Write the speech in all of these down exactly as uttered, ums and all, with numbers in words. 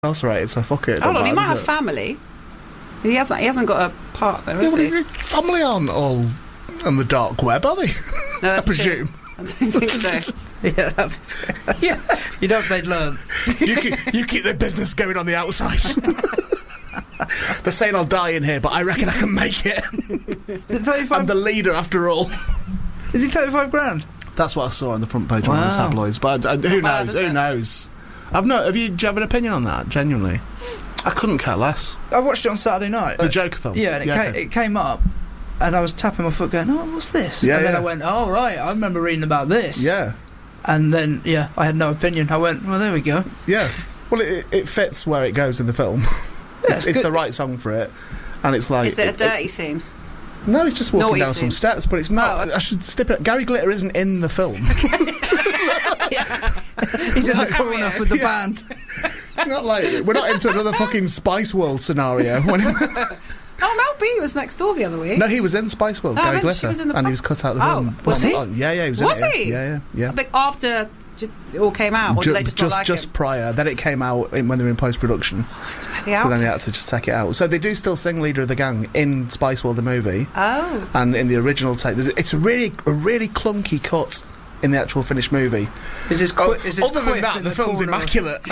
incarcerated, so fuck it. Hold on, he matter, might have it? family. He hasn't. He hasn't got a partner, Yeah, has but he? his family aren't all on the dark web, are they? No, I that's presume. true. I don't think so. Yeah, that'd be, yeah. You know if they'd learn. you, keep, you keep their business going on the outside. They're saying I'll die in here, but I reckon I can make it. Is it thirty-five? I'm the leader after all. Is it thirty-five grand? That's what I saw on the front page of Wow. one of the tabloids. But uh, who Not bad, knows? is Who it? knows? I've no. Have you? Do you have an opinion on that? Genuinely, I couldn't care less. I watched it on Saturday night. The Joker film. Yeah, and it, Yeah, came, okay. it came up, and I was tapping my foot, going, "Oh, what's this?" Yeah, and then yeah. I went, "Oh, right, I remember reading about this." Yeah, And then, yeah, I had no opinion. I went, "Well, there we go." yeah. Well, it, it fits where it goes in the film. Yeah, it's it's it's good. the right song for it, and it's like. Is it a dirty scene? No, he's just walking Naughty down scene. some steps, but it's not. Oh, okay. I should stip it. Gary Glitter isn't in the film. He's in the Cameo. corner with the band. It's not like we're not into another fucking Spice World scenario. When Oh, Mel B was next door the other week. no, he was in Spice World, Oh, I Gary meant she Glitter, was in the and pro- he was cut out of the Oh, film. was On- he? on- yeah, yeah, he was. Was in it. he? Yeah, yeah, yeah. But after just it all came out, or Ju- did they just, just not like just him? prior. Then it came out in, when they were in post production. The So then outfit. they had to just take it out. So they do still sing "Leader of the Gang" in Spice World the movie, Oh, and in the original take, there's, it's a really a really clunky cut in the actual finished movie. Is this Oh, qu- is this other than quiff that, in the, film's corner of- immaculate.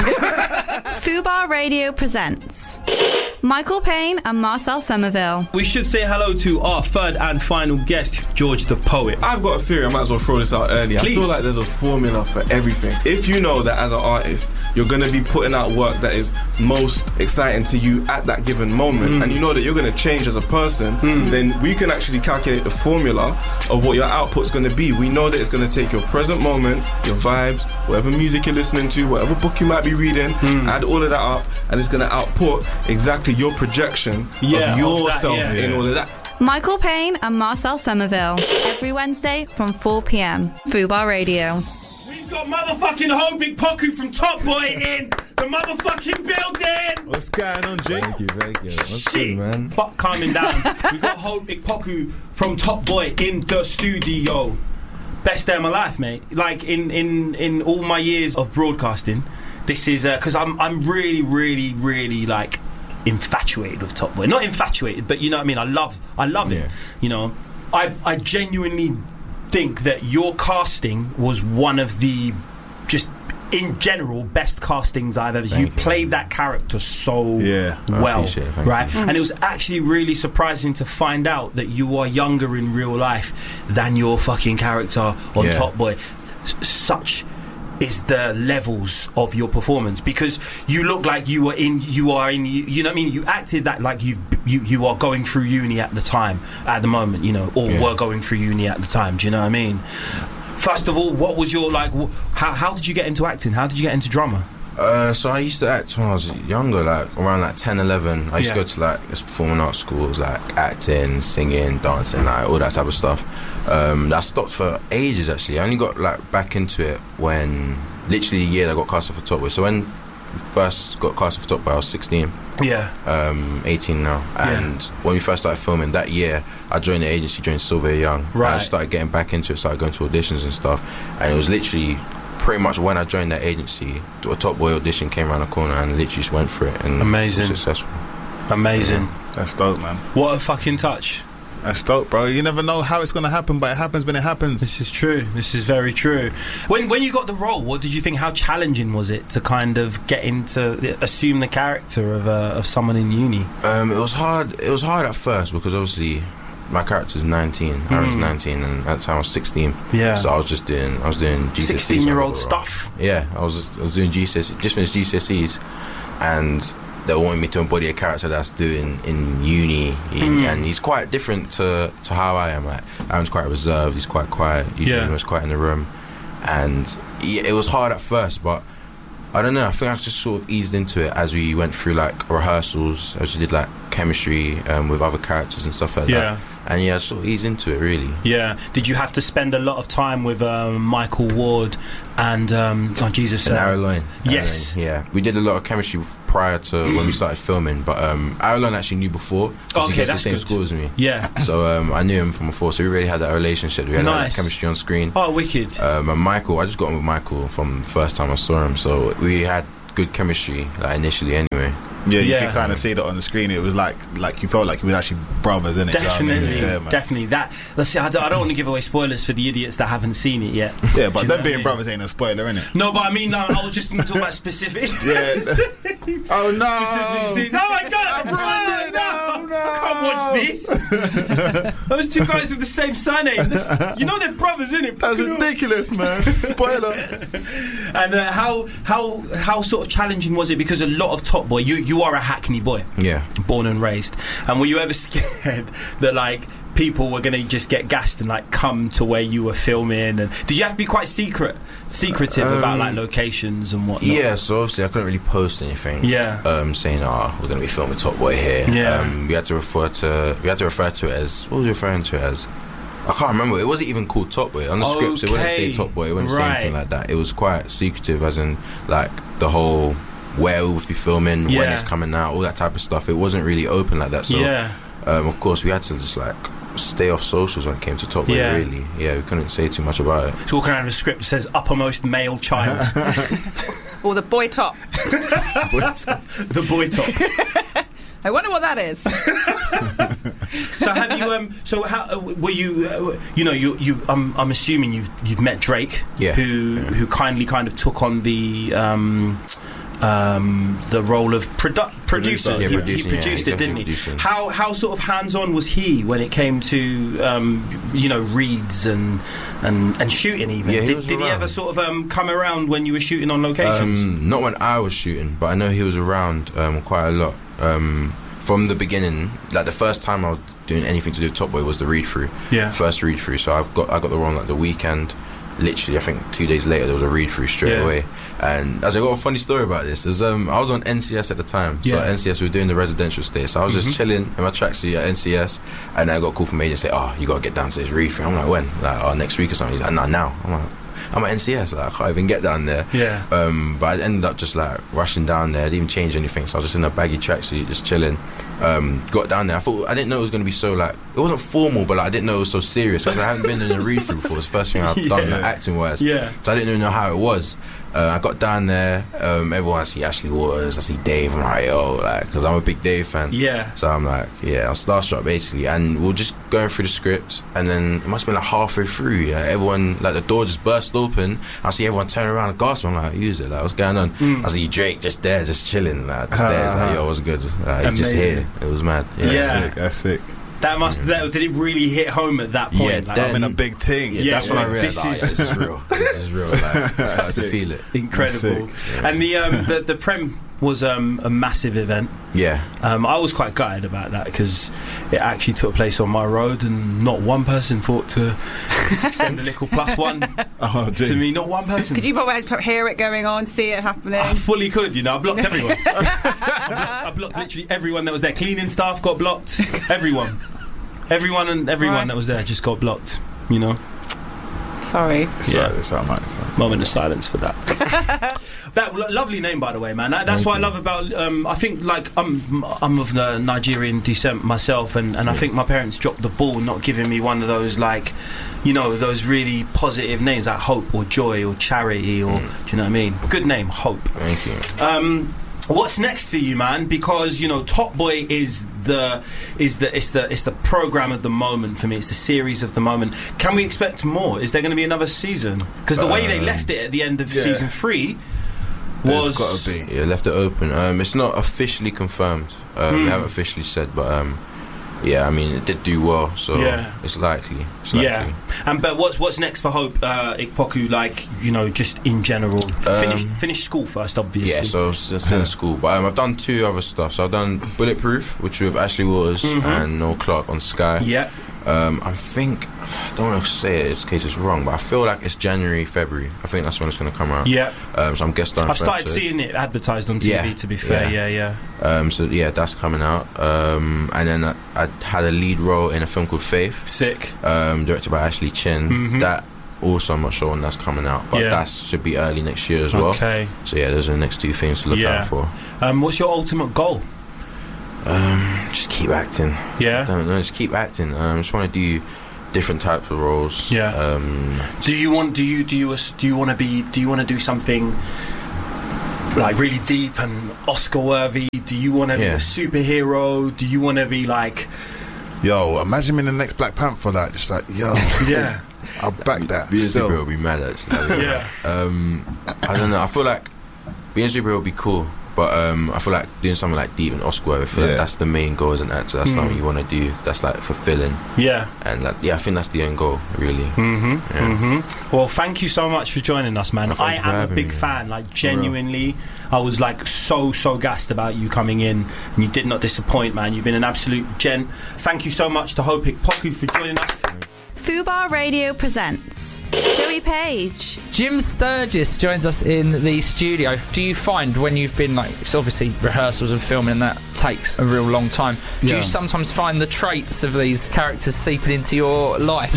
Fubar Radio presents Michael Payne and Marcel Somerville. We should say hello to our third and final guest, George the Poet. I've got a theory, I might as well throw this out early. Please. I feel like there's a formula for everything. If you know that as an artist, you're going to be putting out work that is most exciting to you at that given moment, Mm. and you know that you're going to change as a person, then we can actually calculate the formula of what your output's going to be. We know that it's going to take your present moment, your vibes, whatever music you're listening to, whatever book you might be reading, add all of that up, and it's going to output exactly your projection Yeah, of of that, yourself yeah. in all of that. Michael Payne and Marcel Somerville. Every Wednesday from four p.m. Fubar Radio. We've got motherfucking Hobig Poku from Top Boy in the motherfucking building. What's going on, Jake? Thank you, thank you. What's Shit, good, man? But calming down. We got Hobig Poku from Top Boy in the studio. Best day of my life, mate. Like in in in all my years of broadcasting, this is because I'm I'm really really really like infatuated with Top Boy. Not infatuated, but you know what I mean. I love I love it. Yeah. You know, I I genuinely think that your casting was one of the just in general best castings I've ever. Thank You you. played that character so Yeah, I well, appreciate it, thank right? you. And it was actually really surprising to find out that you are younger in real life than your fucking character on Yeah. Top Boy. S- such is the levels of your performance, because you look like you were in you are in you, you know what I mean, you acted that like you you you are going through uni at the time at the moment, you know, or Yeah. were going through uni at the time. Do you know what I mean? First of all, what was your like wh- how how did you get into acting? How did you get into drama? Uh, so I used to act when I was younger, like around like ten, eleven. I used Yeah. to go to like this performing arts schools, like acting, singing, dancing, like all that type of stuff. Um, that stopped for ages actually. I only got like back into it when literally the year that I got cast off for Top Boy. So when I first got cast off for Top Boy, I was sixteen, Yeah. um, eighteen now. And when we first started filming that year, I joined the agency, joined Sylvia Young. And I Right. started getting back into it, started going to auditions and stuff. And it was literally pretty much when I joined that agency, a Top Boy audition came around the corner and literally just went for it. And Amazing. was successful. Amazing. That's dope, man. What a fucking touch. That's dope, bro. You never know how it's gonna happen, but it happens when it happens. This is true. This is very true. When when you got the role, what did you think? How challenging was it to kind of get into assume the character of uh, of someone in uni? Um, it was hard. It was hard at first because obviously my character's nineteen. I was nineteen, and at the time I was sixteen. Yeah. So I was just doing. I was doing G C S Es. Sixteen-year-old so I got the role. stuff. Yeah, I was. I was doing G C S Es. Just finished G C S Es, and they wanted me to embody a character that's doing in uni, he, Mm. and he's quite different to to how I am. Like Aaron's quite reserved. He's quite quiet. Usually Yeah. he was quiet in the room, and he, it was hard at first, but. I don't know, I think I just sort of eased into it as we went through like rehearsals, as we did like chemistry um, with other characters and stuff like Yeah. that. And yeah, I sort of eased into it really. Yeah. Did you have to spend a lot of time with um, Michael Ward and um, oh Jesus? And uh, Aaron Loin. Yes. Aaron, yeah. We did a lot of chemistry prior to when we started filming, but um, Aaron Loin actually knew before, because Okay, he goes to the that's same good. school as me. Yeah. So um, I knew him from before, so we really had that relationship. We had Nice. that chemistry on screen. Oh, wicked. Um, and Michael, I just got on with Michael from the first time I saw him, so we had good chemistry, like initially anyway. Yeah, you Yeah. could kind of see that on the screen. It was like, like you felt like you were actually brothers, innit? Do you know what I mean? It was Definitely, there, man. definitely. That. Let's see. I don't, I don't want to give away spoilers for the idiots that haven't seen it yet. Yeah, Do but you know them what I being mean? brothers ain't a spoiler, innit? No, but I mean, no, I was just talking about specific. Yeah. Oh no! Specific scenes. Oh my god! I ruined it! No, No, no. I can't watch this. Those two guys with the same surname. You know they're brothers, innit? That's ridiculous, man. Spoiler. And uh, how how how sort of challenging was it? Because a lot of Top Boy, you you are a Hackney boy, Yeah. born and raised. And were you ever scared that like people were gonna just get gassed and like come to where you were filming? And did you have to be quite secret, secretive Um, about like locations and whatnot? Yeah, so obviously I couldn't really post anything. Yeah. Um, saying, "Oh, we're gonna be filming Top Boy here." Yeah. Um, we had to refer to we had to refer to it as what was we referring to it as? I can't remember. It wasn't even called Top Boy on the scripts. It wouldn't say Okay. Top Boy. It wouldn't Right. say anything like that. It was quite secretive, as in like the whole where we would be filming, when Yeah. it's coming out, all that type of stuff. It wasn't really open like that. So Yeah. um, of course we had to just like stay off socials when it came to Top Boy. Yeah. Really, yeah, we couldn't say too much about it. Talking around a script that says uppermost male child. Or the boy top. The boy top. I wonder what that is. So have you um so how uh, were you uh, you know you you I'm I'm assuming you've you've met Drake, Yeah. who Yeah. who kindly kind of took on the um um the role of produ- producer. Yeah, he, producing, he yeah, produced he's it, didn't he? definitely producing. How how sort of hands on was he when it came to um you know reads and and and shooting even? Yeah, he did was did he around. ever sort of um come around when you were shooting on locations? Um, not when I was shooting, but I know he was around um, quite a lot. Um, from the beginning, like the first time I was doing anything to do with Top Boy was the read through. Yeah. First read through. So I've got I got the role on like the weekend. Literally, I think two days later there was a read through straight Yeah. away. And as I got a funny story about this, it was um, I was on N C S at the time. So Yeah. at N C S we were doing the residential stay. So I was Mhm. just chilling in my tracksuit at N C S, and then I got a call from agent say, "Oh, you gotta get down to this read through." I'm like, "When?" Like, "Oh, next week or something." He's like, "Nah, now." I'm like, I'm at N C S, like, I can't even get down there. Yeah. Um, but I ended up just like rushing down there. I didn't even change anything, so I was just in a baggy tracksuit, just chilling. Um, got down there. I thought I didn't know it was going to be so like it wasn't formal, but like, I didn't know it was so serious because I haven't been in a read through before. It's the first thing I've done Yeah. like, acting wise. Yeah. So I didn't even know how it was. Uh, I got down there. Um, everyone I see Ashley Waters, I see Dave. I'm like, yo, like, because I'm a big Dave fan. Yeah. So I'm like, yeah, I'm starstruck basically, and we're just going through the script, and then it must have been like halfway through, yeah, everyone, like the door just burst open, I see everyone turn around and gasp, I'm like, who's it, like, what's going on? Mm. I see Drake just there, just chilling, like, just there, it's like, yo, what's good? Like, he's just Amazing. here, it was mad. Yeah. That's sick. That's sick. That must that, did it really hit home at that point? Yeah, like, then- I'm in a big thing. Yeah, Yeah, that's when I yeah, realised, this oh, yeah, is- this is real, this is real, like, I started to sick. feel it. incredible. That's And the um, the the Prem was um, a massive event. Yeah. Um, I was quite gutted about that because it actually took place on my road, and not one person thought to extend a little plus one Oh, to geez. me. Not one person. Could you probably hear it going on, see it happening? I fully could, you know. I blocked everyone. I, blocked, I blocked literally everyone that was there. Cleaning staff got blocked. Everyone, everyone, and everyone Right. that was there just got blocked. You know. Sorry. It's Yeah. right, it's right, mate, it's right. Moment of silence for that. That lo- lovely name, by the way, man. That, that's what I love about. Um, I think, like, I'm I'm of the Nigerian descent myself, and, and I think my parents dropped the ball, not giving me one of those, like, you know, those really positive names like Hope or Joy or Charity or, do you know what I mean? Good name, Hope. Thank you. Um, what's next for you, man? Because you know, Top Boy is the is the it's the it's the program of the moment for me. It's the series of the moment. Can we expect more? Is there going to be another season? Because the way they Um, left it at the end of yeah. season three There's was got to be. Yeah, left it open. Um, it's not officially confirmed. Um, Mm. They haven't officially said, but um, yeah, I mean, it did do well, so Yeah. it's likely. It's likely. yeah. And but what's what's next for Hope uh, Ikpoku? Like, you know, just in general. finish Um, finish school first, obviously. Yeah, so it's it's in school, but um, I've done two other stuff. So I've done Bulletproof, which with Ashley Waters Mhm. and Noel Clark on Sky. yeah. Um, I think I don't want to say it in case it's wrong, but I feel like it's January, February. I think that's when it's going to come out. Yeah. Um, so I'm guest starring. I've for started episodes. seeing it advertised on T V. Yeah. To be fair, yeah, Yeah. yeah. Um, so yeah, that's coming out. Um, and then I, I had a lead role in a film called Faith, Sick. um, directed by Ashley Chin. Mhm. That also I'm not sure when that's coming out, but Yeah. that should be early next year as well. Okay. So yeah, those are the next two things to look Yeah. out for. Um, what's your ultimate goal? Um, just keep acting. Yeah. Don't know, just keep acting. Um, just want to do different types of roles. Yeah. Um, Do you want? Do you? Do you? Do you want to be? Do you want to do something like really deep and Oscar worthy? Do you want to Yeah. be a superhero? Do you want to be like, Yo, imagine being the next Black Panther, like, just like, yo. yeah, I'll back that. Being a Still. superhero would be mad, actually. yeah, Um, I don't know. I feel like being a superhero would be cool, but um, I feel like doing something like deep and Oscar, I feel Yeah. like that's the main goal as an actor. That's Mm. something you want to do. That's like fulfilling, yeah. and like, yeah, I think that's the end goal, really. Mm-hmm. Yeah. Mm-hmm. Well, thank you so much for joining us, man. Oh, thank I you for am a having big me. fan. Like, genuinely, I was like so so gassed about you coming in, and you did not disappoint, man. You've been an absolute gent. Thank you so much to Hope Ikpoku for joining us. Fubar Radio presents Joey Page. Jim Sturgis joins us in the studio. Do you find when you've been, like, it's obviously rehearsals and filming and that takes a real long time, do Yeah. you sometimes find the traits of these characters seeping into your life?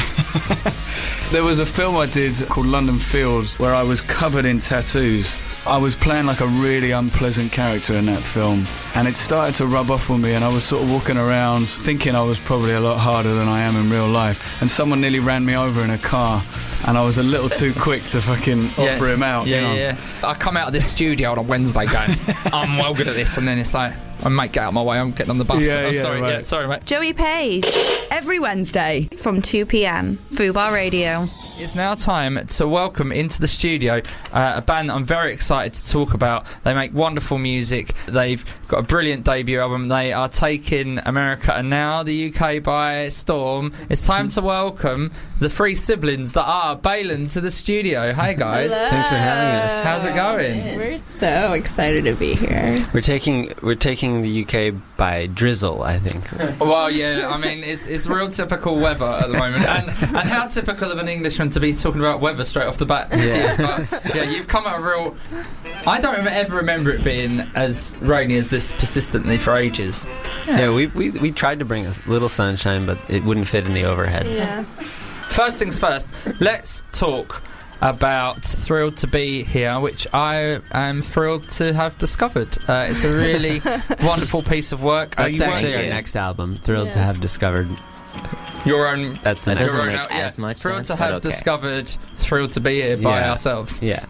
There was a film I did called London Fields where I was covered in tattoos. I was playing like a really unpleasant character in that film, and it started to rub off on me, and I was sort of walking around thinking I was probably a lot harder than I am in real life, and someone nearly ran me over in a car, and I was a little too quick to fucking Yeah. offer him out. Yeah, you know? yeah, yeah. I come out of this studio on a Wednesday going, I'm well good at this, and then it's like, oh, mate, get out of my way, I'm getting on the bus. Yeah, oh, yeah, sorry, right. yeah, sorry, mate. Joey Page. Every Wednesday from two p.m. Fubar Radio. It's now time to welcome into the studio uh, a band that I'm very excited to talk about. They make wonderful music. They've got a brilliant debut album. They are taking America and now the U K by storm. It's time to welcome the three siblings that are Balin to the studio. Hey guys. Hello. Thanks for having us. How's it going? We're so excited to be here. We're taking we're taking the U K by drizzle, I think. Well, yeah, I mean, it's, it's real typical weather at the moment. And, and how typical of an Englishman to be talking about weather straight off the bat. Yeah. But, yeah, you've come at a real... I don't rem- ever remember it being as rainy as this persistently for ages. Yeah, we, we we tried to bring a little sunshine, but it wouldn't fit in the overhead. Yeah. First things first, let's talk about Thrilled to Be Here, which I am thrilled to have discovered. Uh, it's a really wonderful piece of work. Are That's you actually our working- next album. Thrilled Yeah. to have discovered. Your own... That's the That next doesn't your one. own make out- yeah. as much Thrilled sense, to but have okay. discovered Thrilled to Be Here by Yeah. ourselves. Yeah.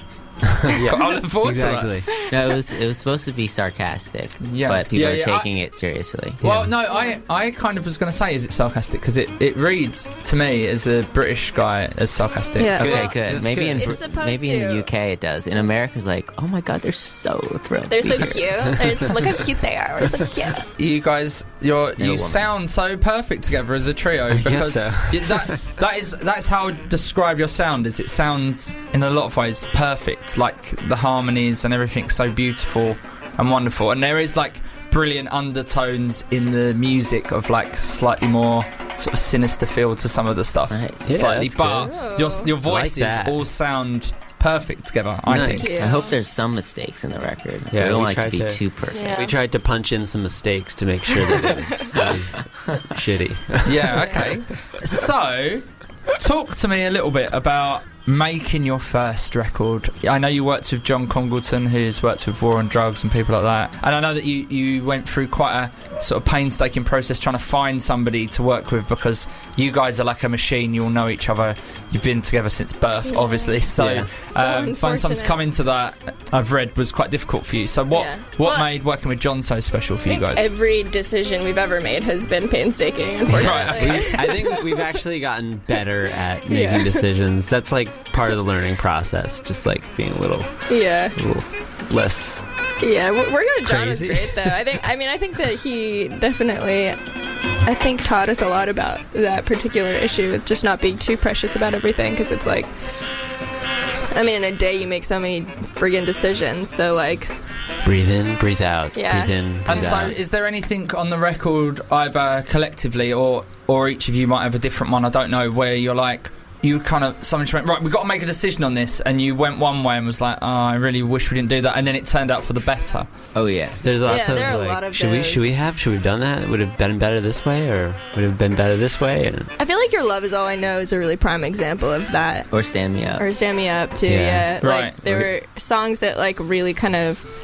I look forward exactly. to that. No, it was it was supposed to be sarcastic, Yeah. but people Yeah, are yeah, I- taking it seriously. Well, no, I, I kind of was going to say, is it sarcastic? Because it, it reads to me as a British guy as sarcastic. Yeah. Okay, Well, good. that's Maybe good. in It's Br- supposed maybe in the to. U K it does. In America, it's like, oh my god, they're so thrilled. They're to so be cute. here. They're, look how cute they are. We're so cute. You guys, you're, you woman. sound so perfect together as a trio because so. you- that that is that's how I would describe your sound. Is it sounds in a lot of ways perfect, like the harmonies and everything's so beautiful and wonderful, and there is like brilliant undertones in the music of like slightly more sort of sinister feel to some of the stuff. Nice. Yeah, Slightly, that's but good. your your like voices that. all sound perfect together. I Nice. think. Yeah. I hope there's some mistakes in the record. Yeah, I don't we like to tried be to- too perfect. Yeah. We tried to punch in some mistakes to make sure that it was, it was shitty. Yeah, okay. So, talk to me a little bit about making your first record. I know you worked with John Congleton, who's worked with War on Drugs and people like that, and I know that you, you went through quite a sort of painstaking process trying to find somebody to work with, because you guys are like a machine. You all know each other. You've been together since birth, Yeah. obviously, so, Yeah. So um, find someone to unfortunate. come into that, I've read, was quite difficult for you. So what Yeah. what Well, made working with John so special for I you think guys? every decision we've ever made has been painstaking, unfortunately. Right, okay. We, I think we've actually gotten better at making Yeah. decisions. That's like part of the learning process, just like being a little, Yeah. a little less. Yeah, we're we're good. John was Crazy. great, though. I think. I mean, I think that he definitely, I think, taught us a lot about that particular issue with just not being too precious about everything. Because it's like, I mean, in a day you make so many friggin' decisions. So like, Breathe in, breathe out. Yeah. Breathe in, breathe And so, out. is there anything on the record, either collectively or or each of you might have a different one? I don't know, where you're like, you kind of someone just went, right, we've got to make a decision on this, and you went one way and was like, oh, I really wish we didn't do that, and then it turned out for the better. Oh yeah. There's lots Yeah, of there are a like, lot of should we those. should we have should we have done that? Would it have been better this way, or would it have been better this way? And I feel like Your Love Is All I Know is a really prime example of that. Or Stand Me Up. Or Stand Me Up too. Yeah. Yeah, Right. like there were songs that like really kind of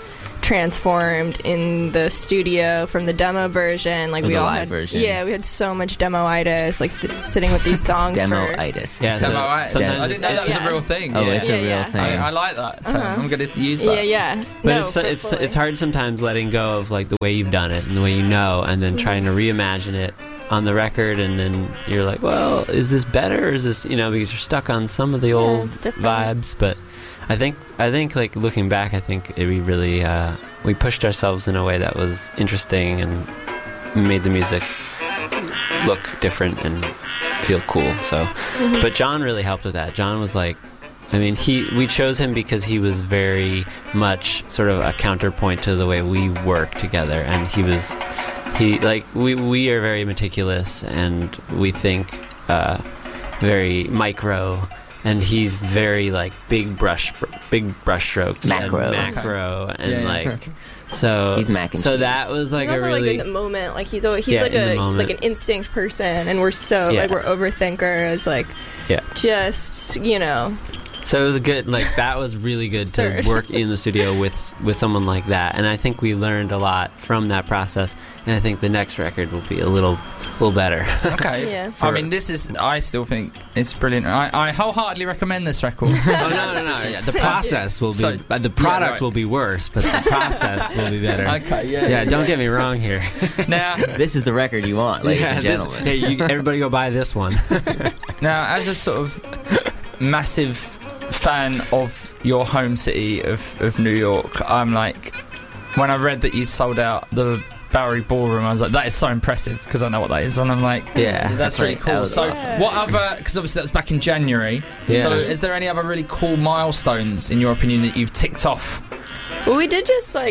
transformed in the studio from the demo version. Like Or we the all live had, version. yeah, we had so much demo-itis, like the, sitting with these songs. Demo-itis. For, Yeah, so Demo-itis. sometimes I didn't know that was yeah. a real thing. Oh, Yeah. it's a Yeah, real yeah. thing. I, I like that term. Uh-huh. I'm going to use that. Yeah, yeah. But no, it's it's fully. it's hard sometimes letting go of like the way you've done it and the way you know, and then trying to reimagine it on the record, and then you're like, well, is this better? Or is this, you know, because you're stuck on some of the old it's different. vibes. But I think I think like looking back, I think it, we really uh, we pushed ourselves in a way that was interesting and made the music look different and feel cool. So, Mhm. but John really helped with that. John was like, I mean, he we chose him because he was very much sort of a counterpoint to the way we work together, and he was he like we we are very meticulous and we think uh, very micro, and he's very like big brush big brush strokes, Macro. and macro, and Yeah, yeah. like so He's mac and so cheese. that was like he's a also really like in the moment. Like he's always, he's Yeah, like in the a moment. like an instinct person, and we're so Yeah. like we're overthinkers. Like yeah. just you know. So it was good, like that was really good to absurd. work in the studio with with someone like that, and I think we learned a lot from that process, and I think the next record will be a little little better. Okay. Yeah. I mean, this is. I still think it's brilliant. I, I wholeheartedly recommend this record. Oh no no no! Yeah, the process will be So- uh, the product yeah, right. will be worse, but the process will be better. Okay, yeah, Yeah, yeah, don't yeah. get me wrong here. Now, This is the record you want, ladies Yeah, and this- gentlemen. hey, you, everybody go buy this one. now, as a sort of massive fan of your home city of, of New York, I'm like, when I read that you sold out the Bowery Ballroom, I was like, that is so impressive, because I know what that is, and I'm like, Yeah. that's really Like, that cool. was So, awesome. what other? Because obviously that was back in January. Yeah. So, is there any other really cool milestones in your opinion that you've ticked off? Well, we did just like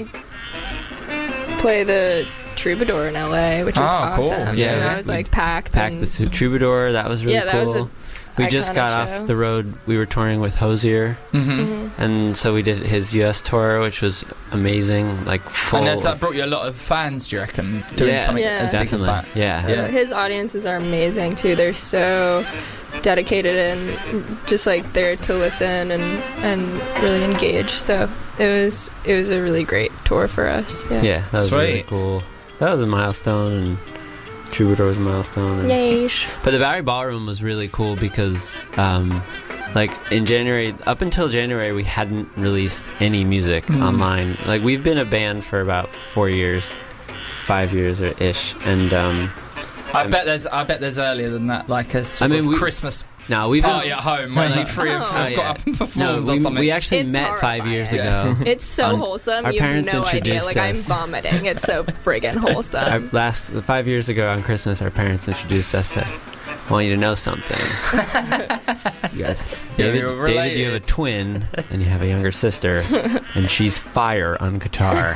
play the Troubadour in L A, which was Oh, awesome. cool. And Yeah, that we- was like packed. Packed and, the Tru- Troubadour, that was really Yeah, that cool. was a we just iconic got show. off the road. We were touring with Hosier, Mm-hmm. Mhm. and so we did his U S tour, which was amazing. Like full. And has that brought you a lot of fans, do you reckon, doing Yeah, something Yeah. as big as definitely. that? Yeah. Yeah. His audiences are amazing too. They're so dedicated and just like there to listen and and really engage. So it was it was a really great tour for us. Yeah. Yeah, that was really Sweet. cool. That was a milestone, and Troubadour was a milestone. And, Yay. But the Bowery Ballroom was really cool because, um, like, in January, up until January, we hadn't released any music Mhm. online. Like, we've been a band for about four years, five years or ish, and um, I bet there's I bet there's earlier than that, like a sort I mean, of we- Christmas no, we've party been, at home where you three have, Oh. have Oh, got yeah. up and no, performed or we, something. we actually It's met five horrifying. years Yeah. ago. It's so Um, wholesome. our You have parents no idea. introduced Like I'm us. vomiting. It's so friggin' wholesome. Our last five years ago on Christmas, our parents introduced us to. I want you to know something. You guys, Yeah, David, you're David, you have a related. twin, and you have a younger sister, and she's fire on guitar.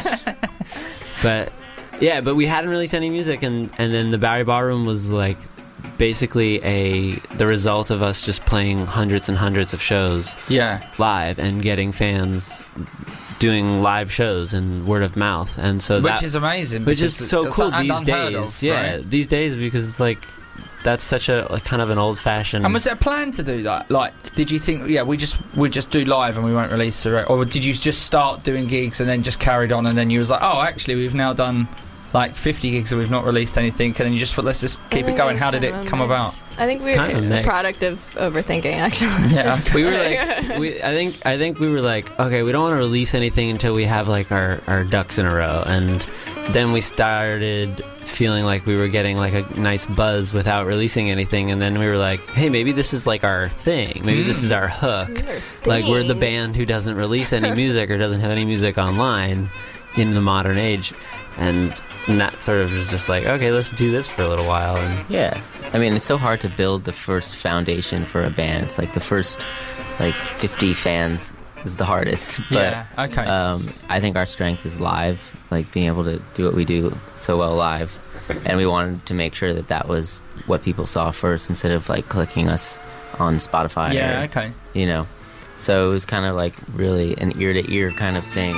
But yeah, but we hadn't released any music, and and then the Bowery Ballroom was like basically a the result of us just playing hundreds and hundreds of shows Yeah. live and getting fans doing live shows and word of mouth, and so Which that, is amazing. which is because so it's cool un- these unheard days. of, yeah, right? these days, because it's like that's such a like, kind of an old fashioned. And was there a plan to do that? Like, did you think, yeah, we just we just do live and we won't release the record, or did you just start doing gigs and then just carried on, and then you was like, oh, actually, we've now done like fifty gigs and we've not released anything, and then you just thought, let's just keep I it think going. was How did kind it of a come mix. about? I think we're Kind of a mixed. product of overthinking, actually. Yeah, okay. we were like, we, I think, I think we were like, okay, we don't want to release anything until we have like our, our ducks in a row, and then we started feeling like we were getting like a nice buzz without releasing anything, and then we were like, hey, maybe this is like our thing, maybe this is our hook, like we're the thing. band who doesn't release any music or doesn't have any music online in the modern age, and And that sort of was just like, okay, let's do this for a little while. And yeah, I mean, it's so hard to build the first foundation for a band. It's like the first, like, fifty fans is the hardest. But, Yeah, okay. Um, I think our strength is live, like being able to do what we do so well live. And we wanted to make sure that that was what people saw first instead of, like, clicking us on Spotify. Yeah, or, okay. You know, so it was kind of like really an ear-to-ear kind of thing.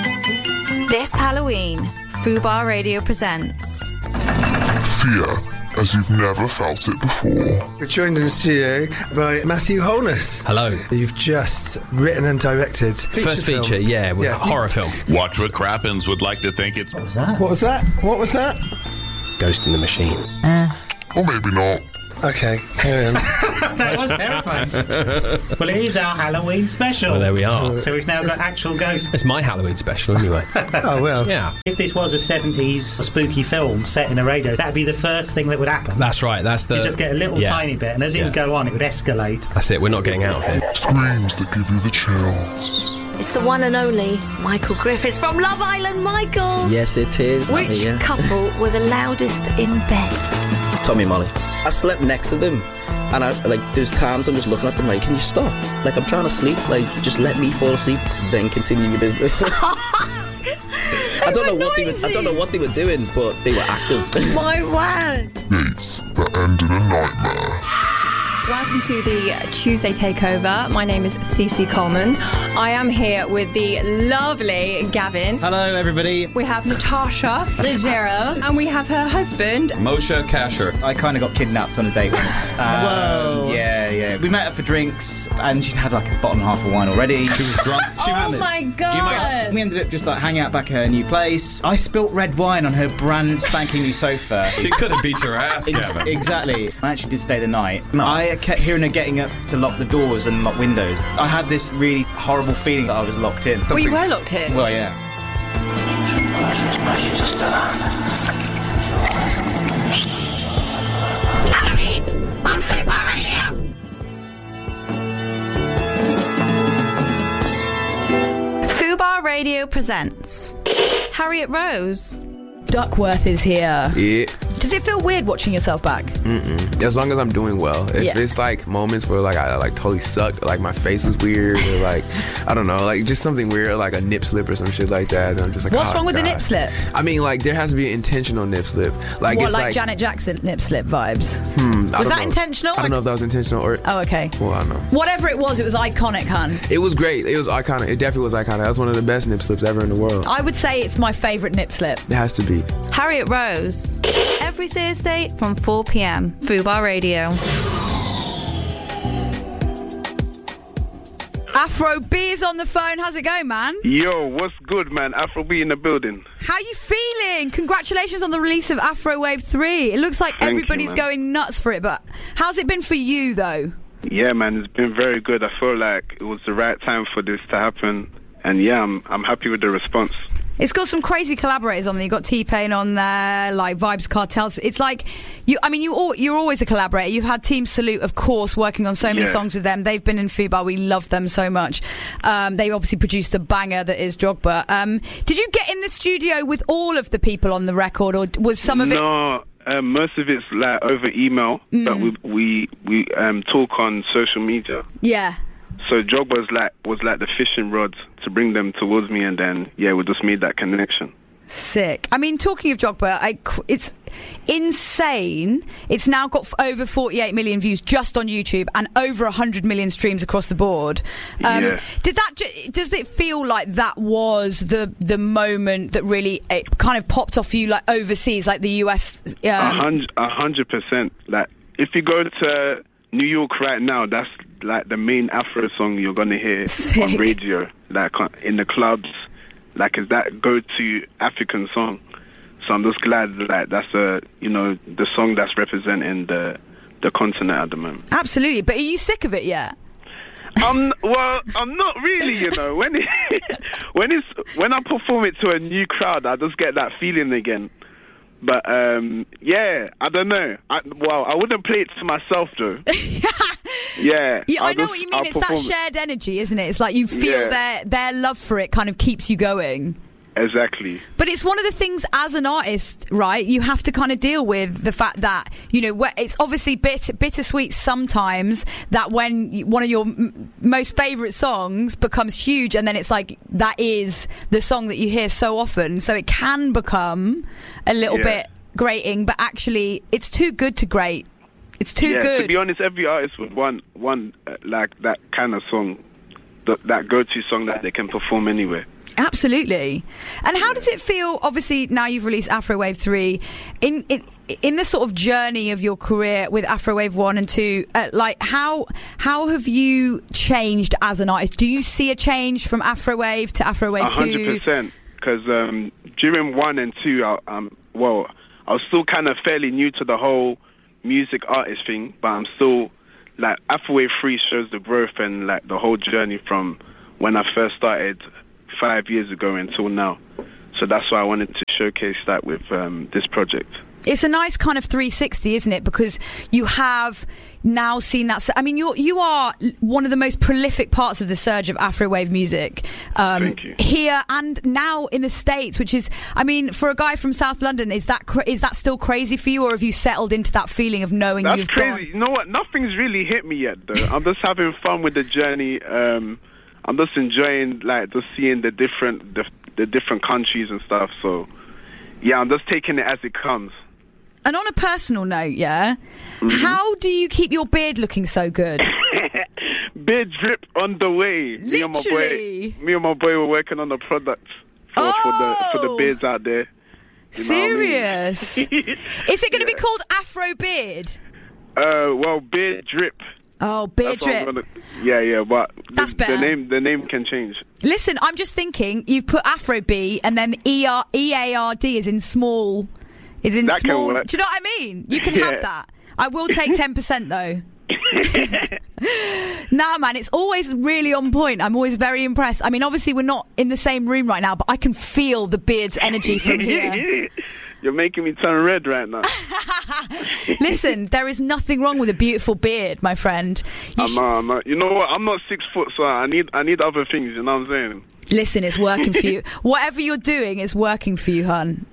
This Halloween, Fubar Radio presents Fear as you've never felt it before. We're joined in the studio by Matthew Holness. Hello. You've just written and directed feature First film. feature, yeah, with Yeah. a horror film. Watch What Crappens would like to think it's... What was that? What was that? What was that? Ghost in the Machine. Or maybe not. Okay, carry on. That was terrifying. Well, it is our Halloween special. Well, there we are. So we've now got actual ghosts. It's my Halloween special, anyway. Oh, well. Yeah. If this was a seventies spooky film set in a radio, that'd be the first thing that would happen. That's right, that's the... You just get a little yeah. tiny bit, and as it Yeah. would go on, it would escalate. That's it, we're not getting out of here. Screams that give you the chills. It's the one and only Michael Griffiths from Love Island. Michael! Yes, it is. Which Here. couple were the loudest in bed? Tommy and Molly. I slept next to them, and I like. There's times I'm just looking at them like, can you stop? Like I'm trying to sleep. Like just let me fall asleep, then continue your business. I don't know what they were. I don't know what they were doing, but they were active. My word! Dates that end in a nightmare. Welcome to the Tuesday Takeover. My name is Cece Coleman. I am here with the lovely Gavin. Hello, everybody. We have Natasha. Legero. And we have her husband. Moshe Kasher. I kind of got kidnapped on a date once. Um, Whoa. Yeah, yeah. We met up for drinks, and she'd had like a bottle and a half of wine already. She was drunk. She Oh was- my god! We ended up just like hanging out back at her new place. I spilt red wine on her brand spanking new sofa. She could have beat your ass, Ex- Gavin. Exactly. I actually did stay the night. I kept hearing her getting up to lock the doors and lock windows. I had this really horrible feeling that I was locked in. Well, you were locked in. Well, yeah. Halloween on Fubar Radio. Fubar Radio presents Harriet Rose. Duckworth is here. Yeah. Does it feel weird watching yourself back? Mm-mm. As long as I'm doing well. If Yeah. it's like moments where like I like totally sucked, like my face was weird, or like I don't know, like just something weird, like a nip slip or some shit like that, and I'm just like, What's oh, wrong with the God. nip slip? I mean, like there has to be an intentional nip slip. Like what, it's like, like, Janet Jackson nip slip vibes? Hmm, I Was don't that know. intentional? I don't know if that was intentional or. Oh, okay. Well, I don't know. Whatever it was, it was iconic, hun. It was great. It was iconic. It definitely was iconic. That was one of the best nip slips ever in the world. I would say it's my favourite nip slip. It has to be. Harriet Rose. Every Thursday from four p.m. Fubar Radio. Afro B is on the phone. How's it going, man? Yo, what's good, man? Afro B in the building. How you feeling? Congratulations on the release of Afro Wave three. It looks like Thank you, everybody's man. going nuts for it, but how's it been for you, though? Yeah, man, it's been very good. I feel like it was the right time for this to happen. And yeah, I'm, I'm happy with the response. It's got some crazy collaborators on there. You've got T-Pain on there, like Vibes Cartels. It's like, you. I mean, you al- you're always a collaborator. You've had Team Salute, of course, working on so many Yeah. songs with them. They've been in Fubar. We love them so much. Um, they obviously produced the banger that is Drogba. Um, did you get in the studio with all of the people on the record, or was some of it... No, um, most of it's like over email, Mm. but we we, we um, talk on social media. Yeah. So Drogba was like, was like the fishing rod to bring them towards me, and then, yeah, we just made that connection. Sick. I mean, talking of Drogba, I, it's insane. It's now got f- over forty-eight million views just on YouTube and over one hundred million streams across the board. Um, Yeah. Did that? Ju- does it feel like that was the the moment that really it kind of popped off you, like overseas, like the U S? A Um, hundred, a hundred percent. Like, if you go to New York right now, that's like the main Afro song you're gonna hear on radio, like on- in the clubs. Like, is that go-to African song? So I'm just glad that like, that's a you know the song that's representing the the continent at the moment. absolutely. But are you sick of it yet? Um, well, I'm not really, you know. When it, when it's when I perform it to a new crowd, I just get that feeling again. But um, yeah, I don't know. I, well, I wouldn't play it to myself though. yeah, Yeah, I I'll know just- what you mean. I'll It's that perform it. shared energy, isn't it? It's like you feel Yeah. their their love for it kind of keeps you going. Exactly. But it's one of the things as an artist, right? You have to kind of deal with the fact that, you know, wh- it's obviously bitter, bittersweet sometimes that when you, one of your m- most favourite songs becomes huge and then it's like that is the song that you hear so often. So it can become a little Yeah. bit grating, but actually it's too good to grate. It's too yeah, good. To be honest, every artist would want one uh, like that kind of song, th- that go-to song that they can perform anywhere. Absolutely. And how does it feel, obviously, now you've released Afrowave three, in, in in the sort of journey of your career with Afrowave one and two, uh, like, how how have you changed as an artist? Do you see a change from Afrowave to Afrowave two? one hundred percent, because um, during one and two, I, um, well, I was still kind of fairly new to the whole music artist thing, but I'm still, like, Afrowave three shows the growth and, like, the whole journey from when I first started five years ago until now. So that's why I wanted to showcase that with um, this project. It's a nice kind of three sixty, isn't it? Because you have now seen that. I mean, you're you are one of the most prolific parts of the surge of Afrowave music um, Thank you. here and now in the States. Which is, I mean, for a guy from South London, is that cra- is that still crazy for you, or have you settled into that feeling of knowing That's you've crazy. gone? You know what? Nothing's really hit me yet, though. I'm just having fun with the journey. Um, I'm just enjoying, like, just seeing the different the, the different countries and stuff. So, yeah, I'm just taking it as it comes. And on a personal note, yeah, mm-hmm. how do you keep your beard looking so good? Beard drip on the way. Literally. Me and my boy, me and my boy were working on the product for, oh! for the for the beards out there. You Serious? I mean? Is it going to yeah. be called Afro Beard? Uh, well, beard drip. Oh, beard That's drip. Gonna, yeah, yeah, but That's the, better. the name the name can change. Listen, I'm just thinking you've put Afro B and then E R E A R D is in small. Is in That can small. Do work. you know what I mean? You can Yeah. have that. I will take ten percent though. Nah, man, it's always really on point. I'm always very impressed. I mean, obviously we're not in the same room right now, but I can feel the beard's energy from here. You're making me turn red right now. Listen, there is nothing wrong with a beautiful beard, my friend. You, I'm, sh- uh, I'm, uh, you know what? I'm not six foot, so I need I need other things. You know what I'm saying? Listen, it's working for you. Whatever you're doing, it's working for you, hun.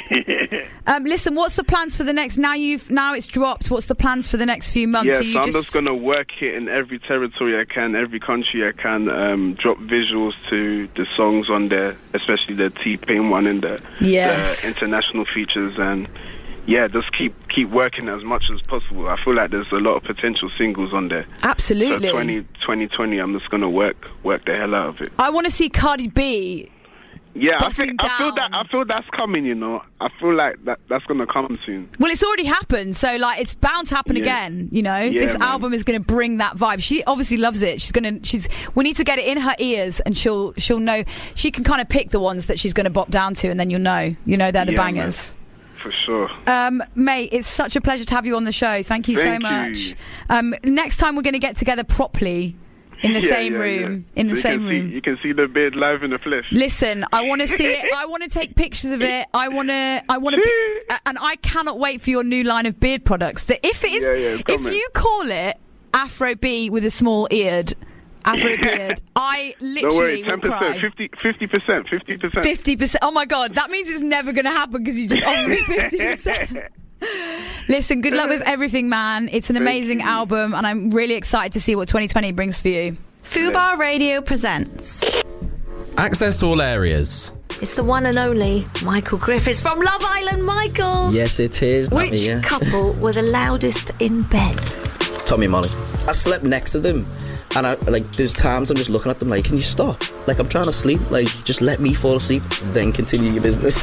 um, listen, what's the plans for the next? Now you've now it's dropped. What's the plans for the next few months? Yeah, Are you so I'm just... just gonna work it in every territory I can, every country I can. Um, drop visuals to the songs on there, especially the T-Pain one and the, Yes. the international features, and yeah, just keep keep working as much as possible. I feel like there's a lot of potential singles on there. Absolutely. So twenty twenty, I'm just gonna work work the hell out of it. I want to see Cardi B. Yeah, I, busting think, I feel that I feel that's coming. You know, I feel like that that's gonna come soon. Well, it's already happened, so like it's bound to happen Yeah. again. You know, Yeah, this man. album is going to bring that vibe. She obviously loves it. She's gonna. She's. We need to get it in her ears, and she'll. She'll know. She can kind of pick the ones that she's going to bop down to, and then you'll know. You know, they're the Yeah, bangers. man. For sure. Um, mate, it's such a pleasure to have you on the show. Thank you Thank so you. much. Um, next time we're going to get together properly in the Yeah, same yeah, room. yeah. In the So you same can see- room. you can see the beard live in the flesh. Listen, I want to see it. I want to take pictures of it. I want to. I want to. And I cannot wait for your new line of beard products. That if it is, Yeah, yeah, it's if coming. you call it Afro B with a small eared Afro beard, I literally Don't worry, will ten cry. percent, fifty percent, fifty percent. Fifty percent. Oh my god, that means it's never going to happen because you just offered me fifty percent. Listen, good luck with everything, man. It's an amazing album, and I'm really excited to see what twenty twenty brings for you. Fubar Radio presents Access all areas. It's the one and only Michael Griffiths from Love Island. Michael! Yes, it is. Not me, Which yeah. couple were the loudest in bed? Tommy and Molly. I slept next to them, and I like. There's times I'm just looking at them like, can you stop? Like I'm trying to sleep. Like just let me fall asleep, then continue your business.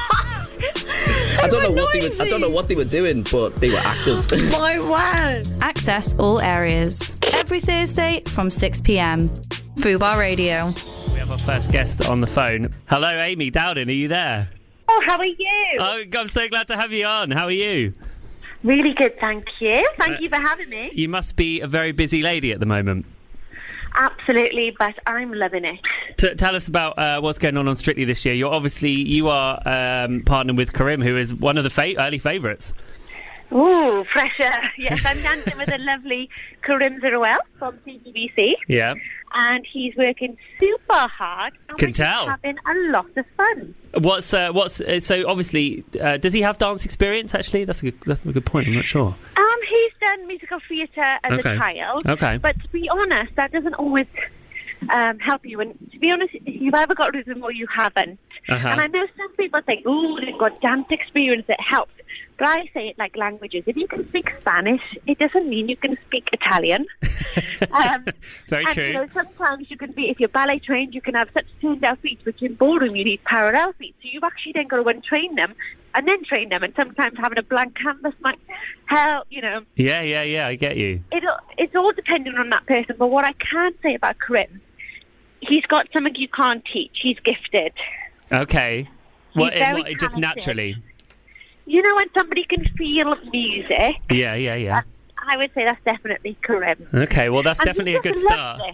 I don't know what they were. I don't know what they were doing, but they were active. My word! Access all areas every Thursday from six p.m. Fubar Radio. We have our first guest on the phone. Hello, Amy Dowden. Are you there? Oh, how are you? Oh, I'm so glad to have you on. How are you? Really good, thank you. Thank Uh, you for having me. You must be a very busy lady at the moment. Absolutely, but I'm loving it. T- tell us about uh, what's going on on Strictly this year. You're obviously you are um, partnered with Karim, who is one of the fa- early favourites. Ooh, pressure. Yes, I'm dancing with the lovely Karim Zerouel from C T B C. Yeah. And he's working super hard. And Can we're tell. just having a lot of fun. What's uh, what's uh, so obviously uh, does he have dance experience? Actually, that's a good that's a good point. I'm not sure. Um, he's done musical theatre as Okay. a child. Okay. But to be honest, that doesn't always um, help you. And to be honest, you've either got rhythm or you haven't. Uh-huh. And I know some people think, "Ooh, they've got dance experience that helps." But I say it like languages. If you can speak Spanish, it doesn't mean you can speak Italian. um, Very and, true. You know, sometimes you can be, if you're ballet trained, you can have such turned out feet, which in ballroom you need parallel feet. So you've actually then got to untrain them and then train them. And sometimes having a blank canvas might help, you know. Yeah, yeah, yeah, I get you. It, it's all dependent on that person. But what I can say about Karim, he's got something you can't teach. He's gifted. Okay. What, He's very what, just talented. naturally? You know when somebody can feel music? Yeah, yeah, yeah. I would say that's definitely Karim. Okay, well, that's And definitely he a good just loves start. it.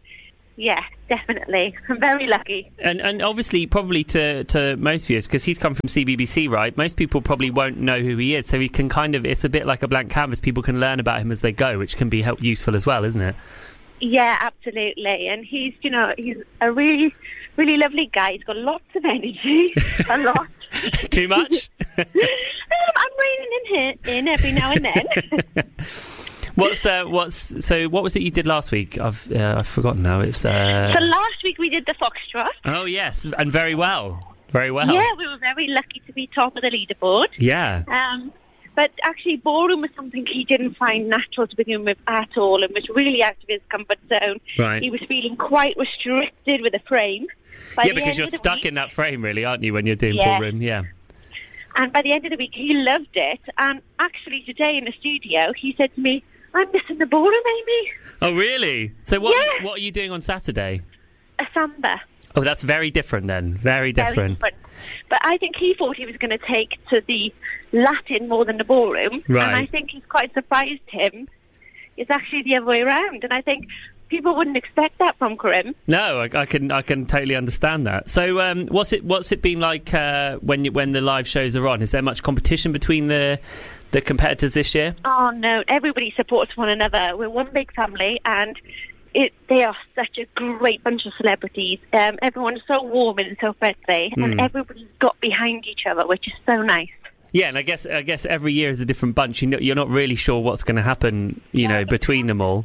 Yeah, definitely. I'm very lucky. And and obviously, probably to, to most viewers, because he's come from C B B C, right? Most people probably won't know who he is, so he can kind of, it's a bit like a blank canvas. People can learn about him as they go, which can be help, useful as well, isn't it? Yeah, absolutely. And he's, you know, he's a really, really lovely guy. He's got lots of energy, a lot. Too much? um, I'm reining him here, in every now and then. What's uh, what's so? What was it you did last week? I've uh, I've forgotten now. It's uh... So last week we did the Foxtrot. Oh yes, and very well, very well. Yeah, we were very lucky to be top of the leaderboard. Yeah. Um, but actually, ballroom was something he didn't find natural to begin with at all, and was really out of his comfort zone. Right. He was feeling quite restricted with the frame. By yeah, the because end you're of the stuck week- in that frame, really, aren't you, when you're doing Yeah. ballroom? Yeah. And by the end of the week, he loved it. And actually, today in the studio, he said to me, "I'm missing the ballroom, Amy." Oh really? So what Yeah. what are you doing on Saturday? A samba. Oh, that's very different then. Very Very different. different. But I think he thought he was going to take to the Latin more than the ballroom. Right. And I think he's quite surprised him. It's actually the other way around. And I think people wouldn't expect that from Karim. No, I, I can I can totally understand that. So, um, what's it what's it been like uh, when you, when the live shows are on? Is there much competition between the the competitors this year? Oh, no. Everybody supports one another. We're one big family, and it, they are such a great bunch of celebrities. Um, everyone's so warm and so friendly, and Mm. everybody's got behind each other, which is so nice. Yeah, and I guess I guess every year is a different bunch. You know, you're not really sure what's going to happen. You know, between them all.